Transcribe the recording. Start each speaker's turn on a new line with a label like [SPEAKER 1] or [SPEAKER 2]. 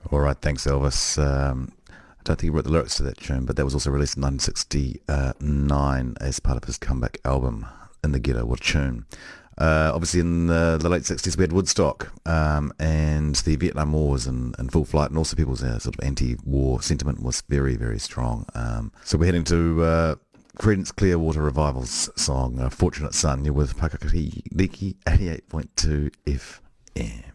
[SPEAKER 1] All right, thanks, Elvis. I don't think he wrote the lyrics to that tune, but that was also released in 1969 as part of his comeback album, In the Ghetto. What a tune. Obviously, in the late 60s, we had Woodstock, and the Vietnam War was in full flight, and also people's sort of anti-war sentiment was very, very strong. So we're heading to Creedence Clearwater Revival's song, Fortunate Son. You're with Pakakari Liki 88.2 FM.